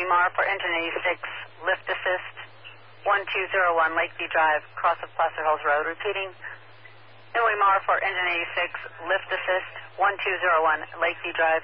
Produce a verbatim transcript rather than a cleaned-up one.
Inouye Mar for engine eighty-six, lift assist, one two zero one Lakeview Drive, cross of Placer Hills Road. Repeating, Inouye Mar for engine eighty-six, lift assist, one two zero one Lakeview Drive,